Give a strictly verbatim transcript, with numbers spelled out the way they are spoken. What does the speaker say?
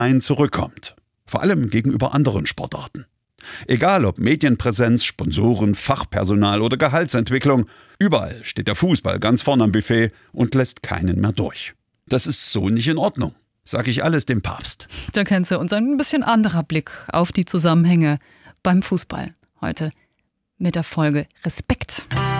ein Zurückkommt. Vor allem gegenüber anderen Sportarten. Egal ob Medienpräsenz, Sponsoren, Fachpersonal oder Gehaltsentwicklung, überall steht der Fußball ganz vorne am Buffet und lässt keinen mehr durch. Das ist so nicht in Ordnung, sage ich alles dem Papst. Da kennst du uns ein bisschen anderer Blick auf die Zusammenhänge beim Fußball heute mit der Folge Respekt.